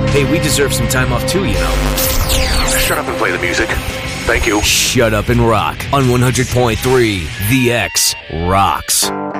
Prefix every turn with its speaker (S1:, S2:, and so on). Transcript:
S1: Hey, we deserve some time off too, you know.
S2: Shut up and play the music. Thank you.
S1: Shut up and rock on 100.3 The X Rocks.